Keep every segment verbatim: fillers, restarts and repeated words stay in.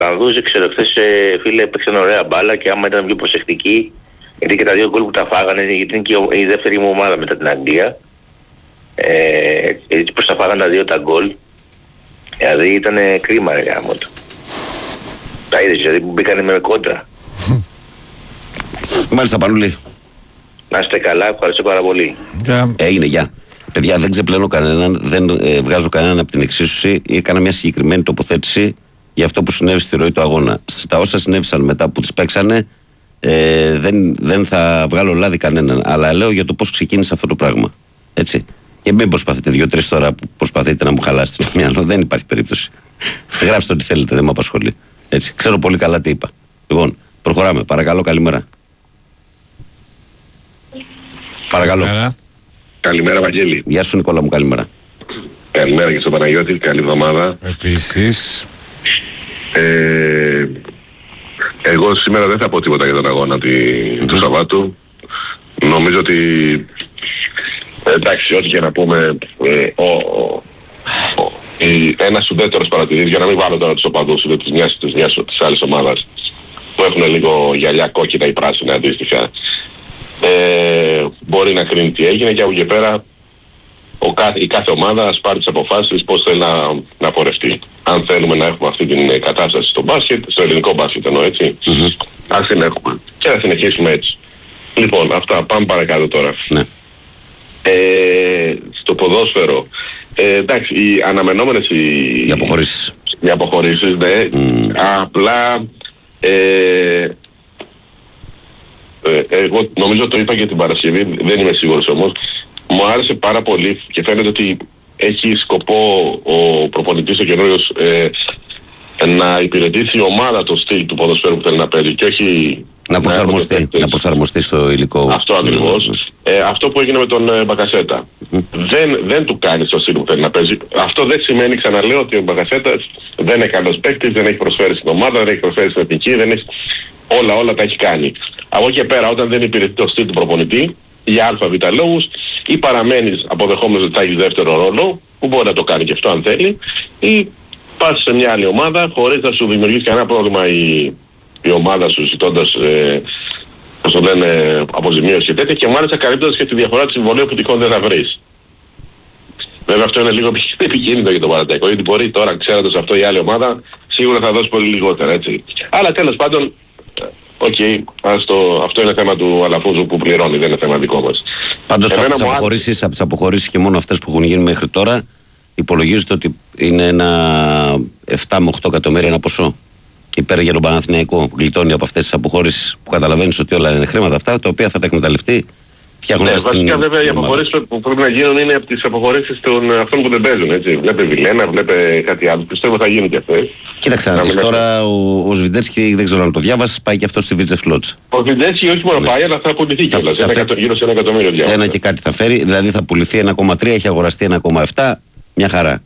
Παναθηναϊκός, ξέρω, χθες φίλε έπαιξαν ωραία μπάλα και άμα ήταν πιο προσεκτικοί, γιατί και τα δύο γκολ που τα φάγανε, γιατί είναι και η δεύτερη μου ομάδα μετά την Αγγλία, ε, έτσι πως τα φάγανε τα δύο τα γκολ, δηλαδή ήταν κρίμα ρε γάμο του. Τα είδες, δηλαδή που μπήκανε με κόντρα. Μάλιστα, Πανούλη. Να είστε καλά, ευχαριστώ πάρα πολύ. Yeah. Έγινε, γεια. Παιδιά, δεν ξεπλένω κανέναν, δεν ε, βγάζω κανέναν από την εξίσωση. Έκανα μια συγκεκριμένη τοποθέτηση για αυτό που συνέβη στη ροή του αγώνα. Στα όσα συνέβησαν μετά που τις παίξανε, ε, δεν, δεν θα βγάλω λάδι κανέναν. Αλλά λέω για το πώς ξεκίνησε αυτό το πράγμα. Έτσι. Και μην προσπαθείτε δύο-τρεις τώρα που προσπαθείτε να μου χαλάσετε το μυαλό. Δεν υπάρχει περίπτωση. Γράψτε ό,τι θέλετε, δεν με απασχολεί. Έτσι. Ξέρω πολύ καλά τι είπα. Λοιπόν, προχωράμε. Παρακαλώ, καλημέρα. Παρακαλώ. Καλημέρα. Καλημέρα, Βαγγέλη. Γεια σου, Νικόλα μου, καλημέρα. Καλημέρα και στον Παναγιώτη, καλή εβδομάδα. Επίσης. Ε, εγώ σήμερα δεν θα πω τίποτα για τον αγώνα τη, mm-hmm. του Σαββάτου. Νομίζω ότι εντάξει, ό,τι και να πούμε, ε, ο, ο, ο, η, ένας ουδέτερος παρατηρητής, για να μην βάλω τώρα τους οπαδούς ούτε της μιας της, μιας, της άλλης ομάδας που έχουν λίγο γυαλιά κόκκινα ή πράσινα αντίστοιχα, ε, μπορεί να κρίνει τι έγινε και από εκεί πέρα ο κάθε, η κάθε ομάδα ας πάρει τις αποφάσεις πώς θέλει να, να πορευτεί. Αν θέλουμε να έχουμε αυτή την κατάσταση στο μπάσκετ, στο ελληνικό μπάσκετ εννοώ, έτσι, mm-hmm. ας την έχουμε και να συνεχίσουμε έτσι. Λοιπόν, αυτά, πάμε παρακάτω τώρα. Ναι. Ε, στο ποδόσφαιρο, ε, εντάξει, οι αναμενόμενες οι, οι αποχωρήσεις, οι αποχωρήσεις, ναι, mm. απλά ε, ε, εγώ νομίζω το είπα και την Παρασκευή, δεν είμαι σίγουρος όμως, μου άρεσε πάρα πολύ και φαίνεται ότι έχει σκοπό ο προπονητής ο καινούριος ε, να υπηρετήσει η ομάδα το στυλ του ποδοσφαίρου που θέλει να παίζει και όχι να προσαρμοστεί, να προσαρμοστεί στο υλικό. Αυτό ακριβώς. Mm-hmm. Ε, αυτό που έγινε με τον ε, Μπακασέτα. Mm-hmm. Δεν, δεν του κάνει στο στυλ που θέλει να παίζει. Αυτό δεν σημαίνει, ξαναλέω, ότι ο Μπακασέτας δεν είναι καλός παίκτης, δεν έχει προσφέρει στην ομάδα, δεν έχει προσφέρει στην εθνική, δεν έχει... όλα, όλα τα έχει κάνει. Από εκεί και πέρα, όταν δεν υπηρετεί το στυλ του προπονητή, για ΑΒ λόγους, ή παραμένεις αποδεχόμενος ότι θα έχεις δεύτερο ρόλο, που μπορεί να το κάνει και αυτό αν θέλει, ή πας σε μια άλλη ομάδα χωρίς να σου δημιουργήσει κανένα πρόβλημα η, η ομάδα σου ζητώντας ε, πώς το λένε, αποζημίωση και τέτοια, και μάλιστα καλύπτοντας και τη διαφορά της συμβολίου που τυχόν δεν θα βρεις. Βέβαια αυτό είναι λίγο επικίνδυνο για τον Παναθηναϊκό, γιατί μπορεί τώρα ξέροντας αυτό η άλλη ομάδα σίγουρα θα δώσει πολύ λιγότερα, έτσι. Αλλά τέλος πάντων, οκ, okay, αυτό είναι θέμα του Αλαφούζου που πληρώνει, δεν είναι θέμα δικό μας. Πάντως από τις αποχωρήσεις, από τις αποχωρήσεις και μόνο αυτές που έχουν γίνει μέχρι τώρα, υπολογίζεται ότι είναι ένα επτά με οκτώ εκατομμύρια ένα ποσό υπέρ για τον Παναθηναϊκό που γλιτώνει από αυτές τις αποχωρήσεις, που καταλαβαίνεις ότι όλα είναι χρήματα αυτά, τα οποία θα τα εκμεταλλευτεί φτιάχνοντας ναι, την... βασικά βέβαια οι αποχωρήσεις που πρέπει να γίνουν είναι από τις αποχωρήσεις των αυτών που δεν παίζουν, έτσι. Βλέπε Βιλένα, βλέπε κάτι άλλο, πιστεύω θα γίνουν και αυτές. Κοίταξε να δεις τώρα, ο, ο Σβιντέρσκι δεν ξέρω αν το διάβασες, πάει και αυτό στη Βίτζε Φλότς. Ο Σβιντέρσκι όχι μόνο ναι. πάει, αλλά θα πουληθεί κιόλας, γύρω σε ένα εκατομμύριο διάβασα. Ένα και κάτι θα φέρει, δηλαδή θα πουληθεί ένα κόμμα τρία, έχει αγοραστεί ένα κόμμα επτά, μια χαρά.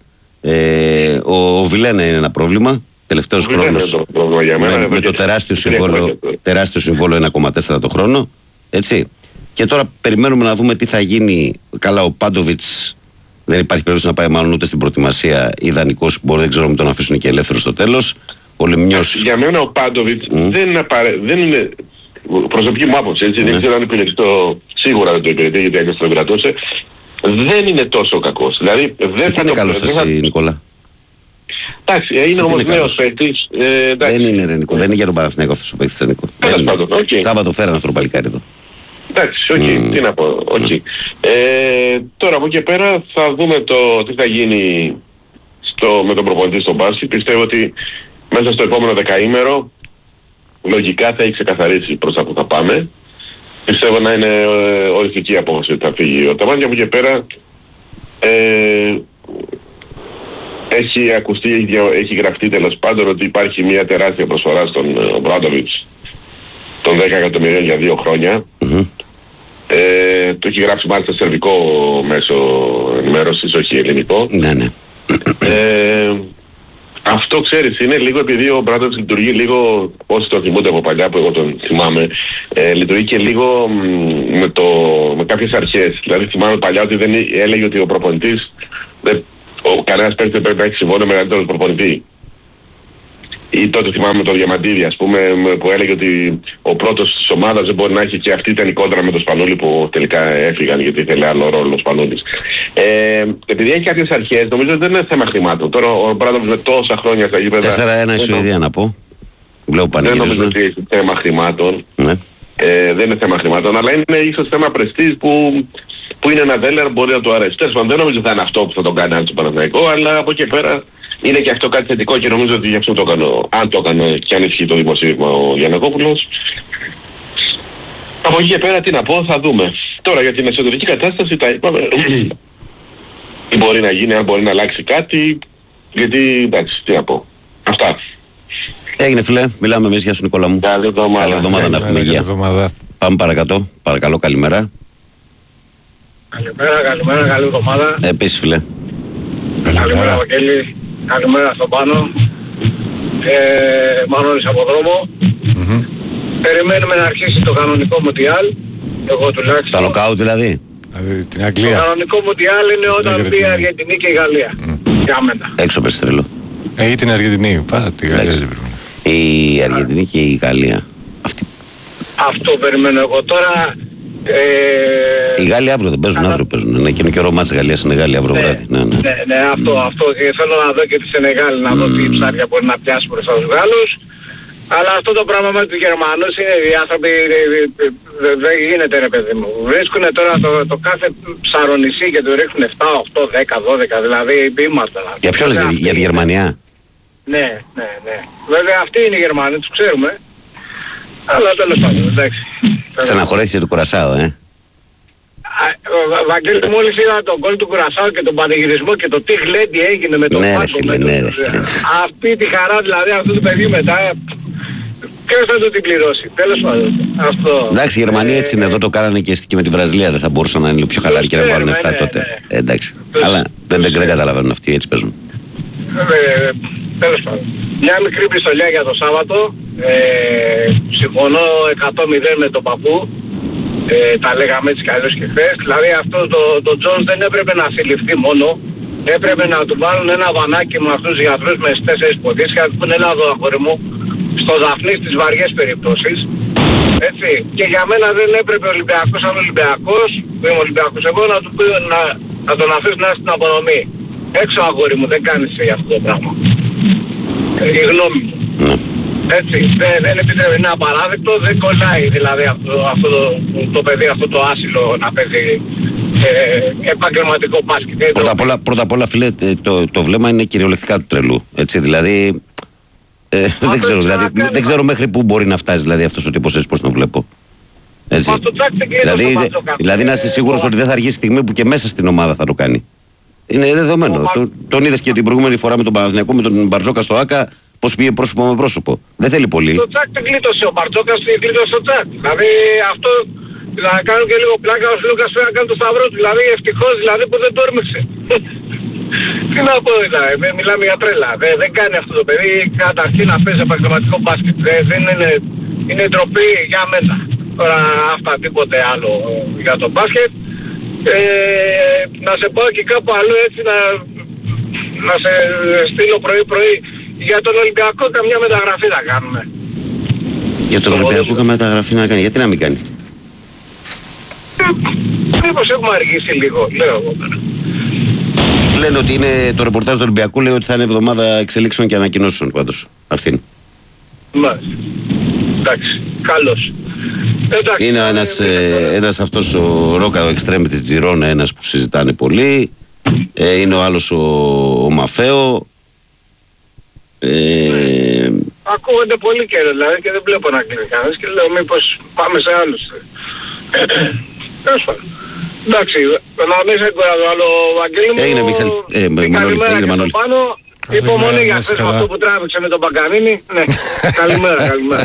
Ε, ο, ο Βιλένα είναι ένα πρόβλημα. Τελευταίος χρόνος με, με το τεράστιο συμβόλαιο, τεράστιο συμβόλαιο ένα κόμμα τέσσερα το χρόνο, έτσι. Και τώρα περιμένουμε να δούμε τι θα γίνει. Καλά, ο Πάντοβιτς δεν υπάρχει περίπτωση να πάει μάλλον ούτε στην προετοιμασία. Ιδανικός μπορεί, δεν ξέρω, να τον αφήσουν και ελεύθερο στο τέλος. Ο Λεμιός... Για μένα ο Πάντοβιτς mm. δεν, είναι απαρε... δεν είναι προσωπική μου άποψη, έτσι. Mm. Δεν ξέρω αν υπηρετεί το... Σίγουρα δεν το υπηρετεί, γιατί έκανα το υπηρετούσε. Δεν είναι τόσο κακός. Δηλαδή, δεν θα είναι καλός εσύ, θα... Νικόλα. Εντάξει, είναι όμως νέος παίκτης. Ε, δεν είναι ρε Νικό, δεν είναι για τον Παναθηναϊκό αυτός ο παίκτης, Νικό. Τσάβα το φέραν αυτό το παλικάρι εδώ. Εντάξει, όχι, okay, mm. τι να πω, όχι. Okay. Mm. Ε, τώρα από εκεί πέρα θα δούμε το τι θα γίνει στο, με τον προπονητή στο μπάσκετ. Πιστεύω ότι μέσα στο επόμενο δεκαήμερο λογικά θα έχει ξεκαθαρίσει προς τα που θα πάμε. Πιστεύω να είναι ε, οριστική απόφαση ότι θα φύγει ο Ταμάν, και από εκεί πέρα ε, έχει ακουστεί, έχει, έχει γραφτεί τέλος πάντων ότι υπάρχει μια τεράστια προσφορά στον Μπράντοβιτς των δέκα εκατομμυρίων για δύο χρόνια. Mm-hmm. Ε, το έχει γράψει μάλιστα σε σερβικό μέσο ενημέρωσης, όχι ελληνικό. Ναι, ναι. Ε, αυτό ξέρεις είναι λίγο επειδή ο Μπράντοβιτς λειτουργεί λίγο, όσοι τον θυμούνται από παλιά που εγώ τον θυμάμαι, ε, λειτουργεί και λίγο μ, με, το, με κάποιες αρχές. Δηλαδή θυμάμαι παλιά ότι δεν έλεγε ότι ο προπονητής, δεν, ο, κανένας παίκτης δεν πρέπει να έχει συμβόλαιο μεγαλύτερο προπονητή. ή τότε θυμάμαι τον Διαμαντίδη, ας πούμε, που έλεγε ότι ο πρώτος της ομάδας δεν μπορεί να έχει, και αυτή ήταν η κόντρα με τον Σπανούλη που τελικά έφυγαν γιατί ήθελε άλλο ρόλο ο Σπανούλης. Ε, επειδή έχει κάποιες αρχές, νομίζω ότι δεν είναι θέμα χρημάτων. Τώρα ο Μπράντοβιτς με τόσα χρόνια στα γήπεδα. τέσσερα ένα η Σουηδία να πω. Βλέπω δεν νομίζω ότι έχει θέμα χρημάτων. Ναι. Ε, δεν είναι θέμα χρημάτων, αλλά είναι ίσως θέμα πρεστίζ που, που είναι ένα δέλεαρ, μπορεί να του αρέσει. Τέλος πάντων, δεν νομίζω ότι θα είναι αυτό που θα τον κάνει αν στο Παναθηναϊκό, αλλά από εκεί πέρα είναι και αυτό κάτι θετικό και νομίζω ότι γι' αυτό το κάνω, αν το έκανε και αν ισχύει το δημοσίευμα ο Γιαννακόπουλος. Από εκεί και πέρα τι να πω, θα δούμε. Τώρα για την εσωτερική κατάσταση τα είπαμε. Τι μπορεί να γίνει, αν μπορεί να αλλάξει κάτι, γιατί εντάξει, τι να πω. Αυτά. Έγινε φίλε, μιλάμε εμείς, γεια σου Νικόλα μου. Καλή εβδομάδα. Καλή εβδομάδα να έχουμε υγεία. Πάμε παρακάτω, παρακαλώ, καλημέρα. Καλημέρα, καλημέρα, καλή εβδομάδα. Επίσης φίλε. Καλημέρα Βαγγέλη, καλημέρα στον Πάνο. Ε, Μανώλης από δρόμο. Mm-hmm. Περιμένουμε να αρχίσει το κανονικό Μουντιάλ. Εγώ τουλάχιστον. Τα νοκάουτ δηλαδή. Δηλαδή την Αγγλία. Το κανονικό Μουντιάλ είναι όταν μπει η Αργεντινή και η Γαλλία. Mm. Για μένα. Έξω πες τρελό. Ε, ή την Αργεντινή. Πάρα τη Γαλλία δεν πρέπει. Η Αργεντινή και η Γαλλία. Αυτή. Αυτό περιμένω εγώ τώρα. Ε... Οι Γάλλοι αύριο δεν παίζουν, Ανα... αύριο παίζουν. Ναι, και είναι και ο Ρωμάτς Γαλλίας είναι Γάλλοι αύριο ναι, βράδυ. Ναι, ναι. ναι, ναι, αυτό, αυτό. Και θέλω να δω και τη Σενεγάλη, να mm. δω τι ψάρια μπορεί να πιάσει μπροστά στους Γάλλους. Αλλά αυτό το πράγμα με τους Γερμανούς είναι οι άνθρωποι, δεν γίνεται ρε παιδί μου. Βρίσκουν τώρα το, το κάθε ψαρονισί και το ρίχνουν επτά, οκτώ, δέκα, δώδεκα, δηλαδή είμαστε. Για ποιο λες, για τη Γερμανία? Ναι, ναι, ναι. Βέβαια αυτοί είναι οι Γερμανοί, τους ξέρουμε. Αλλά τέλος πάντων, εντάξει. Στεναχωρέθησε το Κουρασάο, ε. Βαγγέλη, μόλις είδα τον γκολ του Κουρασάου και τον πανηγυρισμό και το τι γλέντι έγινε με τον ναι, Πάκο. Ναι, ναι, ναι. Αυτή τη χαρά δηλαδή αυτού του παιδί μετά, ποιος θα το την πληρώσει. Τέλος πάντων. Αυτό. Εντάξει, η Γερμανία έτσι είναι, εδώ το κάνανε και, και με τη Βραζιλία, δεν θα μπορούσαν να είναι λίγο πιο χαλαροί και να βάλουν εφτά ναι, τότε. Ναι. Ε, εντάξει. Τους, αλλά δεν, δεν, δεν καταλαβαίνουν αυτοί, έτσι παίζουν. Ε, τέλος πάντων. Μια μικρή πιστολιά για το Σάββατο. Ε, συμφωνώ εκατό μηδέν με τον παππού. Ε, τα λέγαμε έτσι κι αλλιώς και χθες. Δηλαδή αυτό το, το Jones δεν έπρεπε να συλληφθεί μόνο. Έπρεπε να του βάλουν ένα βανάκι με αυτούς τους γιατρούς με στις τέσσερις ποδίες και να του πούνε έλα εδώ αγόρι μου, στο Δαφνί στις βαριές περιπτώσεις. Έτσι. Και για μένα δεν έπρεπε ο Ολυμπιακός σαν Ολυμπιακός, που είμαι Ολυμπιακός εγώ, να, του, να, να τον αφήσει να έρθει στην απονομή. Έξω αγόρι μου, δεν κάνεις για αυτό το πράγμα. Ε, η γνώμη μου. Έτσι, δεν, δεν επιτρέπει, είναι απαράδεκτο, δεν κολλάει δηλαδή αυτό, αυτό το, το παιδί, αυτό το άσυλο να παίζει ε, επαγγελματικό μπάσκετ. Πρώτα απ' όλα, πρώτα απ' όλα φίλε, το, το βλέμμα είναι κυριολεκτικά του τρελού, έτσι, δηλαδή, ε, δεν, ξέρω, δηλαδή κάνει, δεν ξέρω μέχρι πού μπορεί να φτάσει δηλαδή αυτός ο τύπος έτσι πως τον βλέπω. Έτσι. Δηλαδή, δε, δηλαδή να είσαι σίγουρος ότι δεν θα αργήσει στιγμή που και μέσα στην ομάδα θα το κάνει. Είναι δεδομένο. Τον, τον είδες και την προηγούμενη φορά με τον Παναθηναϊκό, με τον Μπαρτζόκα στο ΆΚΑ. Πώς πήγε πρόσωπο με πρόσωπο. Δεν θέλει πολύ. Το τσάκ δεν κλείτωσε ο Μπαρτζόκας, κλείτωσε το τσάκ. Δηλαδή αυτό να κάνουν και λίγο πλάκα ο Λούκας πρέπει να κάνει το σταυρό του. Δηλαδή ευτυχώς δηλαδή που δεν το όρμηξε. Τι να πω δηλαδή, μιλάμε για τρέλα. Δεν, δεν κάνει αυτό το παιδί καταρχήν να παίζει επαγγελματικό μπάσκετ. Δεν, δεν είναι, είναι ντροπή για μένα. Τώρα αυτά τίποτε άλλο για το μπάσκετ. Ε, να σε πάω και κάπου αλλού έτσι να, να σε στείλω πρωί πρωί. Για τον Ολυμπιακό καμιά μεταγραφή να κάνουμε. Για τον Ολυμπιακό καμιά μεταγραφή να κάνει. Γιατί να μην κάνει? Μήπως έχουμε αργήσει λίγο, λέω εγώ. Λένε ότι είναι το ρεπορτάζ του Ολυμπιακού, λέει ότι θα είναι εβδομάδα εξελίξεων και ανακοινώσεων πάντως. Αυτήν. Μάλιστα. Εντάξει. Καλώς. Εντάξει, είναι ένας, ε, ένας αυτός ο Ρόκα, ο εξτρέμ της Τζιρόνα, ένας που συζητάνε πολύ. Ε, είναι ο άλλος ο, ο Μαφέο. Ε... Ακούγονται πολύ καιρό δηλαδή και δεν βλέπω να κλείνει κανένας και λέω μήπως πάμε σε άλλους. Εντάξει, να μην σε κουράζω άλλο Βαγγέλη μου. Έγινε Μιχαλή. Ε, καλημέρα και στο πάνω. Υπομονή για χθες αυτό που τράβηξε με τον Παγκανίνη. Ναι, καλημέρα, καλημέρα.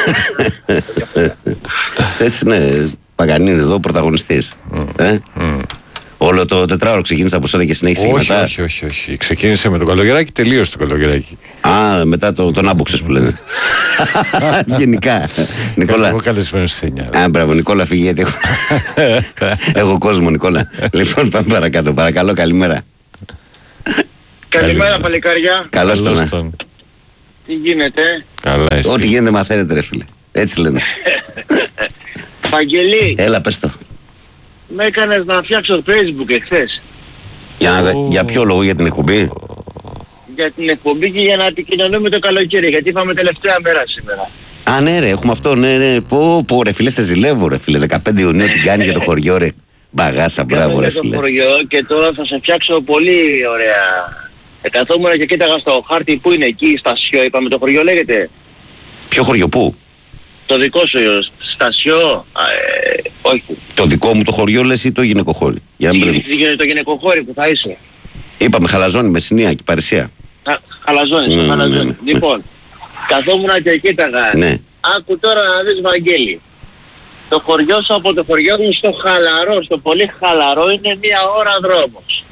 Θες, ναι, Παγκανίνη εδώ πρωταγωνιστής. Όλο το τετράωρο ξεκίνησε από σένα και συνέχισε όχι, μετά. Όχι, όχι, όχι. Ξεκίνησε με τον Καλογεράκη, τελείωσε το Καλογεράκη. Α, μετά το, τον άμπουξες που λένε. Γενικά. Νικόλα. Εγώ καλεσμένος στις εννιά. Α, μπράβο, Νικόλα, φύγει γιατί έχω, έχω κόσμο, Νικόλα. Λοιπόν, πάμε παρακάτω. Παρακαλώ, καλημέρα. Καλημέρα, παλικάρια. Καλώς τον. Τι τι γίνεται? Καλά, εσύ. Ό,τι γίνεται μαθαίνετε, ρε φίλε. Έτσι λένε. Βαγγελή, Έλα, πες το. με έκανες να φτιάξω Facebook εχθές. Για, να- για ποιο λόγο, για την εκπομπή? Για την εκπομπή και για να επικοινωνούμε το καλοκαίρι. Γιατί είπαμε τελευταία μέρα σήμερα. Α, ναι, ρε, έχουμε αυτό, ναι, ναι. Πω, πω, ρε φίλε, σε ζηλεύω, ρε φίλε. δεκαπέντε Ιουνίου την κάνεις για το χωριό, ρε. Μπαγάσα, μπράβο, ρε Για το φίλε. χωριό και τώρα θα σε φτιάξω πολύ ωραία. Ε, καθόμουν και κοίταγα στο χάρτη που είναι εκεί, στασιό, είπαμε το χωριό λέγεται. Ποιο χωριό, πού? Το δικό σου στασιό, α, ε, όχι. Το δικό μου το χωριό, λες, ή το γυναικοχώρι? Για να μην μπερδε- Τι- Το γυναικοχώρι που θα είσαι. Είπαμε χαλαζόνι, Μεσσηνία και Παρισία. Α, Χαλαζώνεις, Ναι, χαλαζώνεις. ναι, ναι. Λοιπόν, καθόμουν και κοίταγα. Ναι. Άκου τώρα να δεις, Βαγγέλη. Το χωριό σου από το χωριό μου στο χαλαρό, στο πολύ χαλαρό είναι μία ώρα δρόμος.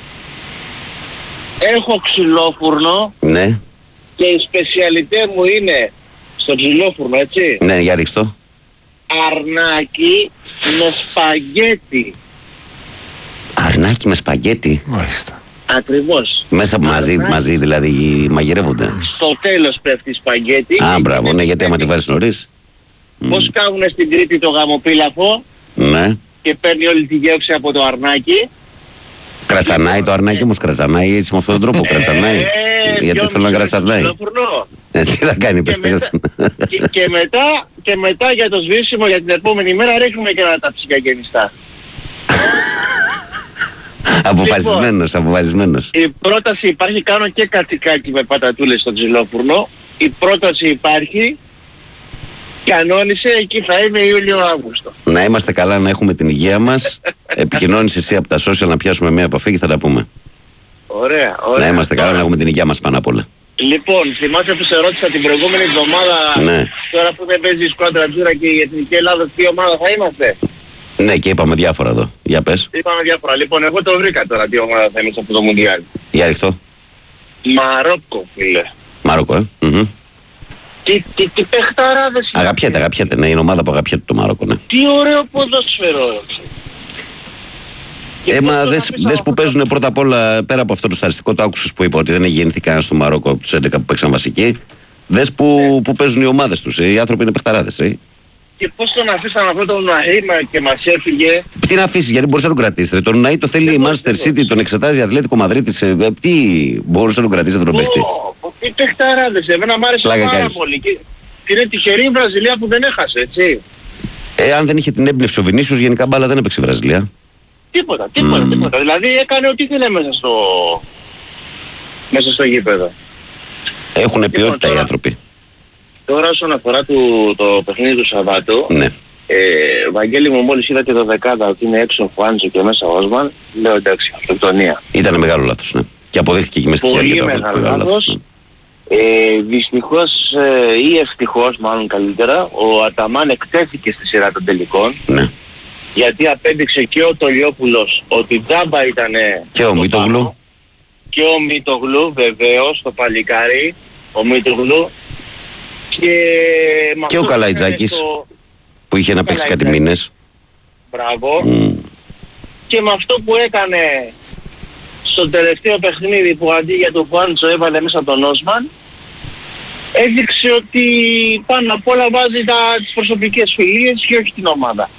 Έχω ξυλόφουρνο Ναι, και η σπεσιαλιτέ μου είναι στο ξυλόφουρνο, έτσι. ναι, για ρίξτο. Αρνάκι με σπαγγέτι. Αρνάκι με σπαγγέτι. Μάλιστα. Ακριβώς. Μέσα μαζί, Αρνάκι. μαζί δηλαδή μαγειρεύονται. Στο τέλος πέφτει η σπαγγέτι. Α, μπράβο, ναι, γιατί άμα τη βάλεις νωρίς. Πώς κάνουν στην Κρήτη το γαμοπίλαφο Ναι. και παίρνει όλη τη γεύση από το αρνάκι. Κρατσανάει το αρνάκι όμως, κρατσανάει έτσι με αυτόν τον τρόπο, κρατσανάει. Ε, Γιατί δυο θέλω να μισή κρατσανάει. στο φουρνό. Ε, Τι θα κάνει, Και πες μετά, και, και, μετά, και μετά για το σβήσιμο για την επόμενη μέρα ρίχνουμε και ένα ταψικά γεμιστά. Αποφασισμένος, αποφασισμένος. Η πρόταση υπάρχει, κάνω και κατσικάκι με πατατούλες στο ξυλόφουρνο. Η πρόταση υπάρχει, κανόνισε, εκεί θα είμαι Ιούλιο-Αύγουστο. Να είμαστε καλά, να έχουμε την υγεία μας. Επικοινώνεις εσύ από τα social να πιάσουμε μια επαφή και θα τα πούμε. Ωραία, ωραία. Να είμαστε καλά, Τώρα, να έχουμε την υγεία μας πάνω απ' όλα. Λοιπόν, θυμάσαι που σε ρώτησα την προηγούμενη εβδομάδα, Ναι. τώρα που δεν παίζει η Σκουάντρα Τζούρα και η Εθνική Ελλάδα, τι ομάδα θα είμαστε? Ναι, και είπαμε διάφορα εδώ. Για πες. Είπαμε διάφορα. Λοιπόν, εγώ το βρήκα τώρα τι ομάδα θα είμαστε από το Μουντιάλ. Για ρίχτω. Μαρόκο, φίλε. Μάροκο, ε. Μμμ. Τι, τι, τι παιχταράδες είναι. Αγαπιέται, αγαπιέται. Ναι, είναι ομάδα που αγαπιέται το Μάροκο, ναι. Τι ωραίο ποδόσφαιρο. Και Ε, πώς μα το δες, αφήσαμε δες αυτό που το- παίζουν πρώτα απ' όλα, πέρα από αυτό το στατιστικό, το άκουσες που είπα ότι δεν έχει γεννηθεί κανένα στο Μαρόκο από τους έντεκα που παίξαν βασική. Δες που, που παίζουν οι ομάδες τους. Οι άνθρωποι είναι παιχταράδες. Ε. Και πώς τον αφήσαμε αυτό τον Ναήμα και μας έφυγε. Τι να αφήσει, γιατί μπορούσε να τον κρατήσει. Ρε. Τον Ναΐ το θέλει η Δεν Manchester μπορεί, City, τον εξετάζει η Ατλέτικο Μαδρίτης. Ε, ε, τι μπορούσε να τον κρατήσει αυτόν τον παίχτη. Ω, πω, τι παιχταράδες. Εμένα μ' άρεσε Πλάκα πάρα κάνεις. πολύ. Και, και είναι τυχερή η Βραζιλία που δεν έχασε, έτσι. Ε, αν δεν είχε την έμπνευση ο Βινίσιος, γενικά μπάλα δεν έπαιξε η Βραζιλία. Τίποτα, τίποτα, Μμμ. τίποτα. Δηλαδή έκανε ό,τι ήθελε μέσα στο, μέσα στο γήπεδο. Έχουν ποιότητα οι τώρα- άνθρωποι. Τώρα όσον αφορά το, το παιχνίδι του Σαββάτου, Ναι. ε, Βαγγέλη μου μόλις είδα και το δεκάδα ότι είναι έξω ο Φουάντζο και μέσα ο Όσμαν, λέω εντάξει, αυτοκτονία. Ήταν μεγάλο λάθος, ναι. Και αποδείχθηκε και μέσα στη Πολύ διάρκεια του μεγάλο μεγάλο λάθος. ναι. Ε, δυστυχώς ε, ή ευτυχώς μάλλον καλύτερα, ο Αταμάν εκτέθηκε στη σειρά των τελικών, Ναι. γιατί απέδειξε και ο Τολιόπουλος ότι τζάμπα ήταν Και ο Μήτογλου. και ο Μήτογλου βεβαίως το παλικάρι, ο Μήτογλου και, με Και αυτό ο που Καλαϊτζάκης. έκανε στο- Που είχε να παίξει κάτι Καλαϊτζάκης. μήνες. Μπράβο. Μμ. Και με αυτό που έκανε στο τελευταίο παιχνίδι που αντί για τον Φουάντσο έβαλε μέσα τον Όσμαν, έδειξε ότι πάνω απ' όλα βάζει τα, τις προσωπικές φιλίες και όχι την ομάδα.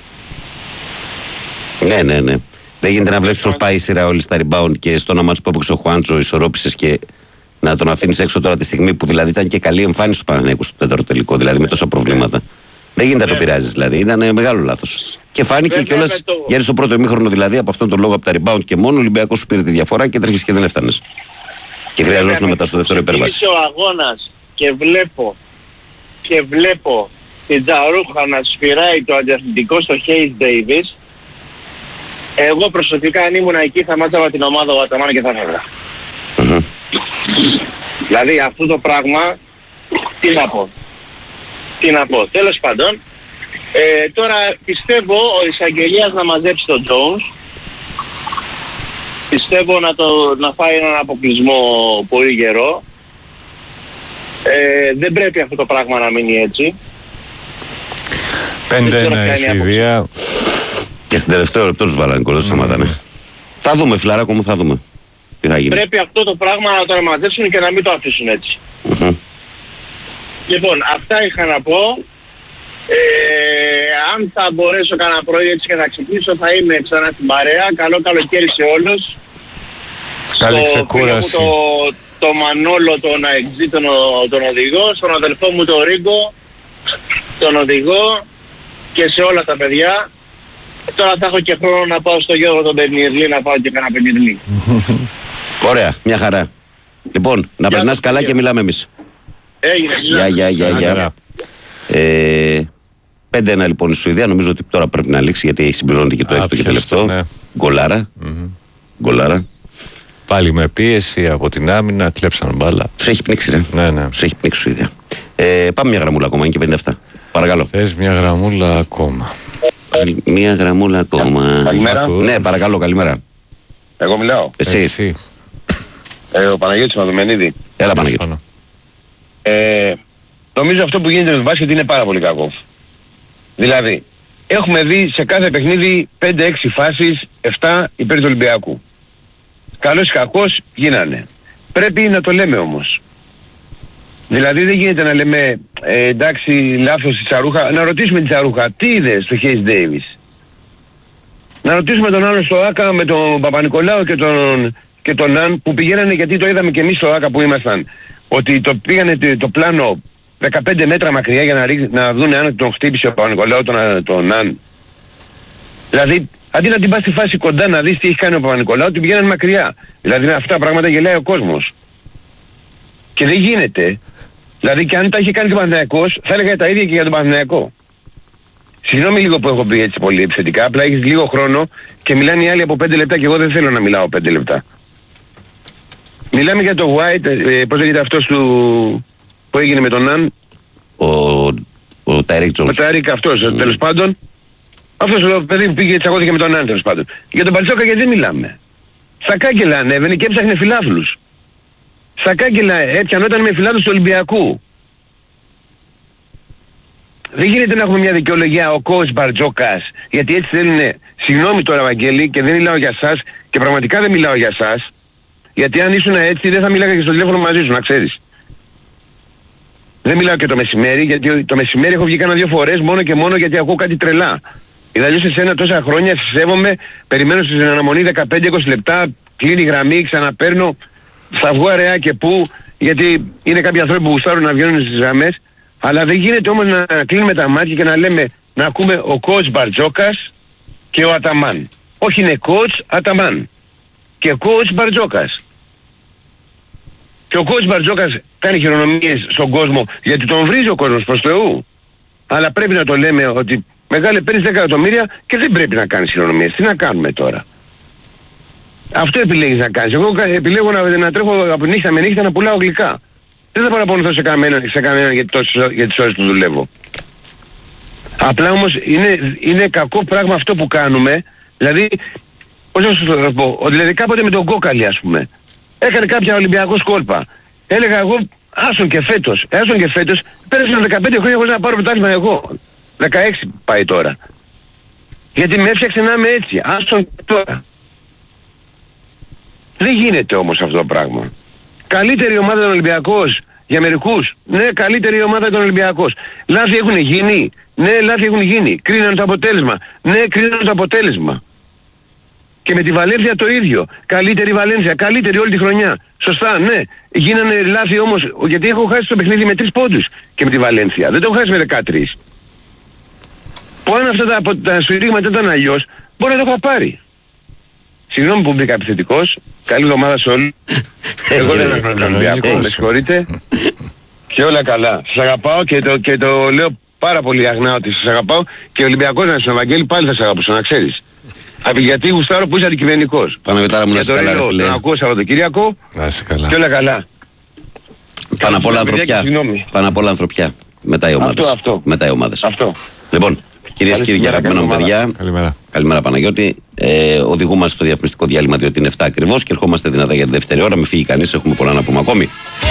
Ναι, ναι, ναι. Δεν γίνεται να βλέπει πως πάει η σειρά όλη στα rebound και στο όνομα που έπαιξε ο Χουάντσο ισορρόπησες και να τον αφήνει έξω τώρα τη στιγμή που δηλαδή ήταν και καλή εμφάνιση του Παναθηναϊκού στο τέταρτο τελικό, δηλαδή με τόσα προβλήματα. Δεν γίνεται να το Βέβαια. πειράζει δηλαδή. Ήταν μεγάλο λάθος. Και φάνηκε Βέβαια, κιόλας με το- γιατί στο πρώτο ημίχρονο δηλαδή από αυτόν τον λόγο από τα rebound και μόνο ο Ολυμπιακός σου πήρε τη διαφορά και τρέχει και δεν έφτανε. Και χρειαζόταν μετά στο δεύτερο υπέρβαση. Ξεκίνησε ο αγώνας και βλέπω και βλέπω την Τζαρούχα να σφυράει το αντιαθλητικό στο Χέις Ντέιβις. Εγώ προσωπικά αν ήμουν εκεί θα μάτζαβα την ομάδα ο Αταμάν και θα έφευγα. Μμμ. Δηλαδή αυτό το πράγμα, τι να πω. Τι να πω. Τέλος πάντων, ε, τώρα πιστεύω ο εισαγγελίας να μαζέψει τον Jones. Πιστεύω να, το, να φάει έναν αποκλεισμό πολύ γερό. Ε, δεν πρέπει αυτό το πράγμα να μείνει έτσι. πέντε ένα η Δεν ξέρω ποια είναι η Σουηδία. Και στην τελευταίο λεπτό του βάλανε κολλό, σταματάνε. Θα δούμε, φιλαράκο μου, θα δούμε. Τι θα γίνει. Πρέπει αυτό το πράγμα να το μαζέψουν και να μην το αφήσουν έτσι. Μμμ. Λοιπόν, αυτά είχα να πω. Ε, αν θα μπορέσω κανένα πρωί έτσι και να ξυπνήσω, θα είμαι ξανά στην παρέα. Καλό καλοκαίρι σε όλους. Καλή Στο ξεκούραση. φίλο μου το, το Μανόλο, τον Αεξή, τον, τον οδηγό. Στον αδελφό μου τον Ρίγκο, τον οδηγό. Και σε όλα τα παιδιά. Τώρα θα έχω και χρόνο να πάω στο Γιώργο τον Πενιρλή, να πάω και κανένα Πενιρλή. Ωραία, μια χαρά. Λοιπόν, να περνάς σας, καλά παιδιά. και μιλάμε εμείς. Έγινε. Γεια, γεια, γεια, γεια. Χαρά. Ε, πέντε ένα λοιπόν η Σουηδία. Νομίζω ότι τώρα πρέπει να λήξει γιατί συμπληρώνεται και το Α, έκτο και πιάστε, τελευταίο. ναι. Γκολάρα. Γκολάρα. Πάλι με πίεση από την άμυνα, κλέψαν μπάλα. Του έχει πνίξει, ρε. Ναι, ναι. Του έχει πνίξει η Σουηδία. Ε, πάμε μια γραμμούλα ακόμα, είναι και πενήντα επτά. Παρακαλώ. Θες μια γραμμούλα ακόμα. Μια γραμμούλα ακόμα. Καλημέρα. Ακούς. Ναι, παρακαλώ, καλημέρα. Εγώ μιλάω. Εσύ. Εσύ. Ε, ο Παναγιώτης Μαδουμενίδη. Έλα, Παναγιώτη. Πάνω. Ε, νομίζω αυτό που γίνεται με το μπάσκετ είναι πάρα πολύ κακό. Δηλαδή, έχουμε δει σε κάθε παιχνίδι πέντε έξι φάσεις, επτά υπέρ του Ολυμπιακού. Καλός ή κακός γίνανε. Πρέπει να το λέμε όμως. Δηλαδή δεν γίνεται να λέμε ε, εντάξει λάθος η Τσαρούχα. Να ρωτήσουμε την Τσαρούχα τι είδε στο Χέις Ντέιβις. Να ρωτήσουμε τον άλλο στο ΆΚΑ με τον Παπα-Νικολάου και τον, και τον Ναν που πηγαίνανε, γιατί το είδαμε και εμείς στο ΆΚΑ που ήμασταν, ότι το πήγανε το, το πλάνο δεκαπέντε μέτρα μακριά για να, ρίξ, να δουν αν τον χτύπησε ο Παπα-Νικολάου τον, τον Ναν. Δηλαδή αντί να την πας στη φάση κοντά να δεις τι έχει κάνει ο Παπα-Νικολάου, την πηγαίνανε μακριά. Δηλαδή με αυτά τα πράγματα γελάει ο κόσμος. Και δεν γίνεται. Δηλαδή και αν τα είχε κάνει ο Παναθηναϊκός θα έλεγα τα ίδια και για τον Παναθηναϊκό. Συγγνώμη λίγο που έχω πει έτσι πολύ επιθετικά, απλά έχεις λίγο χρόνο και μιλάνε οι άλλοι από πέντε λεπτά και εγώ δεν θέλω να μιλάω πέντε λεπτά. Μιλάμε για το White, ε, πώς λέγεται αυτός του που έγινε με τον Ναν. Ο, ο Τάιρικ Ο Τζόνσον. Τάρικ αυτός, mm. τέλος πάντων. Αυτός το παιδί που πήγε τσακώθηκε με τον Ναν τέλος πάντων. Για τον Παλτσόκα γιατί δεν μιλάμε. Στα κάγκελα ανέβαινε και έψαχνε φιλάθλους. Στα κάγκελα έπιανόταν με φιλάθλους του Ολυμπιακού. Δεν γίνεται να έχουμε μια δικαιολογία ο coach Μπαρτζόκας, γιατί έτσι θέλουν, συγγνώμη τώρα Βαγγέλη και δεν μιλάω για σας και πραγματικά δεν μιλάω για σας, γιατί αν ήσουν έτσι δεν θα μιλάγα και στο τηλέφωνο μαζί σου, να ξέρεις. Δεν μιλάω και το μεσημέρι, γιατί το μεσημέρι έχω βγει κάνα δύο φορές μόνο και μόνο γιατί ακούω κάτι τρελά. Είδα αλλιώς εσένα τόσα χρόνια, σε σέβομαι, περιμένω στην αναμονή δεκαπέντε είκοσι λεπτά, κλείνει η γραμμή, ξαναπαίρνω, θα βγω αραιά και πού, γιατί είναι κάποιοι άνθρωποι που γουστάρουν να βγαίνουν στις γραμμές. Αλλά δεν γίνεται όμως να κλείνουμε τα μάτια και να λέμε να ακούμε ο coach Μπαρτζόκας και ο Αταμάν. Όχι, είναι coach Αταμάν και coach Μπαρτζόκας. Και ο coach Μπαρτζόκας κάνει χειρονομίες στον κόσμο γιατί τον βρίζει ο κόσμος προς Θεού. Αλλά πρέπει να το λέμε ότι μεγάλε παίρνεις δέκα εκατομμύρια και δεν πρέπει να κάνεις χειρονομίες. Τι να κάνουμε τώρα. Αυτό επιλέγεις να κάνεις. Εγώ επιλέγω να, να τρέχω από νύχτα με νύχτα να πουλάω γλυκά. Δεν θα παραπονηθώ σε κανέναν, σε κανέναν για, για τις ώρες που δουλεύω. Απλά όμως είναι, είναι κακό πράγμα αυτό που κάνουμε. Δηλαδή, πώς να σου το πω, δηλαδή κάποτε με τον Κόκαλη ας πούμε, έκανε κάποια Ολυμπιακός κόλπα. Έλεγα εγώ, άσον και φέτος, άσον και φέτος, πέρασαν δεκαπέντε χρόνια χωρίς να πάρω πρωτάθλημα εγώ. δεκαέξι πάει τώρα. Γιατί με έφτιαξε να είμαι έτσι, άσον και τώρα. Δεν γίνεται όμως αυτό το πράγμα. Καλύτερη ομάδα των Ολυμπιακός για μερικούς. Ναι, καλύτερη ομάδα των Ολυμπιακός. Λάθη έχουν γίνει. Ναι, λάθη έχουν γίνει. Κρίνανε το αποτέλεσμα. Ναι, κρίνανε το αποτέλεσμα. Και με τη Βαλένθια το ίδιο. Καλύτερη Βαλένθια. Καλύτερη όλη τη χρονιά. Σωστά, ναι. Γίνανε λάθη όμως. Γιατί έχω χάσει το παιχνίδι με τρεις πόντους και με τη Βαλένθια. Δεν το έχω χάσει με δεκατρείς. Που αν αυτά τα, τα σφυρίγματα ήταν αλλιώς, μπορεί να το έχω πάρει. Συγγνώμη που μπήκα επιθετικός. Καλή εβδομάδα σε όλους. Εγώ δεν είμαι τον Ολυμπιακό, με συγχωρείτε. Και όλα καλά. Σας αγαπάω και το, και το λέω πάρα πολύ αγνά ότι σας αγαπάω και ο Ολυμπιακός να είσαι Ευαγγέλη πάλι θα σας αγαπήσω, να ξέρεις. Από γιατί γουστάρω που είσαι αντικειμενικός. Παναγιωτάρα μου να είσαι καλά ρε φίλε. Τον ακούω Σαββατοκύριακο. Να είσαι καλά. Και όλα καλά. Πάνω απ' όλα ανθρωπιά. Πάνω απ' όλα ανθρωπιά. Μετά οι ομάδες. Αυτό, αυτό. Μετά οι ομάδες. Αυτό. Λοιπόν, κυρίες και κύριοι, αγαπημένα μου παιδιά. Καλημέρα. Καλημέρα Παναγιώτη. Ε, οδηγούμαστε στο διαφημιστικό διάλειμμα διότι είναι εφτά ακριβώς και ερχόμαστε δυνατά για τη δεύτερη ώρα. Μην φύγει κανείς, έχουμε πολλά να πούμε ακόμη.